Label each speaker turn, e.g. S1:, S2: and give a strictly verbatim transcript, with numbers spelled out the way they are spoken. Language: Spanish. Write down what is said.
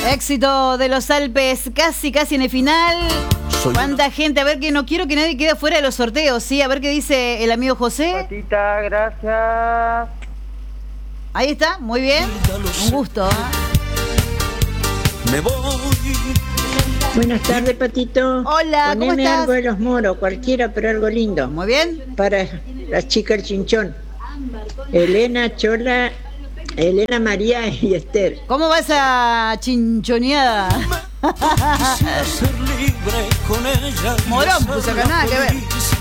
S1: Éxito de los Alpes, casi, casi en el final. Soy ¿Cuánta una... gente? A ver, que no quiero que nadie quede fuera de los sorteos, ¿sí? A ver qué dice el amigo José.
S2: Patita, gracias.
S1: Ahí está, muy bien. Un gusto, ¿eh?
S3: Me voy.
S4: Buenas tardes, Patito.
S1: Hola,
S4: Poneme
S1: ¿cómo estás?
S4: Algo de los Moros, cualquiera, pero algo lindo.
S1: Muy bien.
S4: Para la chica el chinchón. Elena, Chola, Elena, María y Esther.
S1: ¿Cómo va esa chinchoneada?
S3: Ser libre con ella.
S1: Morón, puso acá, nada que ver.